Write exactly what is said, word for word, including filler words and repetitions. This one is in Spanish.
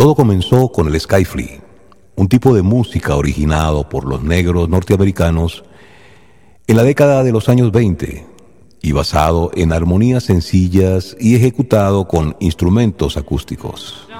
Todo comenzó con el skiffle, un tipo de música originado por los negros norteamericanos en la década de los años veinte y basado en armonías sencillas y ejecutado con instrumentos acústicos.